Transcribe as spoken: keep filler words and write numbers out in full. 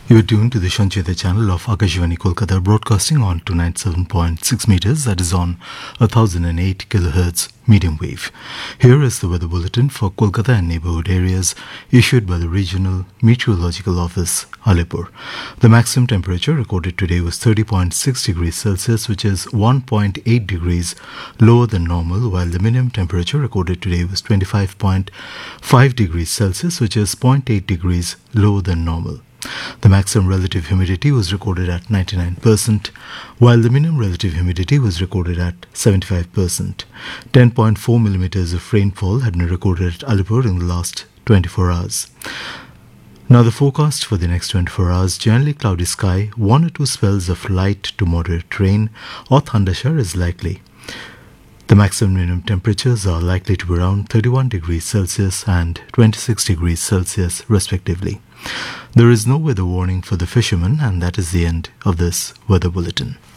You are tuned to the Sanchita channel of Akashvani Kolkata, broadcasting on two ninety-seven point six meters, that is on one thousand eight kilohertz medium wave. Here is the weather bulletin for Kolkata and neighborhood areas issued by the Regional Meteorological Office, Alipur. The maximum temperature recorded today was thirty point six degrees Celsius, which is one point eight degrees lower than normal, while the minimum temperature recorded today was twenty-five point five degrees Celsius, which is zero point eight degrees lower than normal. The maximum relative humidity was recorded at ninety-nine percent, while the minimum relative humidity was recorded at seventy-five percent. ten point four millimeters of rainfall had been recorded at Alipur in the last twenty-four hours. Now the forecast for the next twenty-four hours: generally cloudy sky, one or two spells of light to moderate rain or thundershower is likely. The maximum and minimum temperatures are likely to be around thirty-one degrees Celsius and twenty-six degrees Celsius respectively. There is no weather warning for the fishermen, and that is the end of this weather bulletin.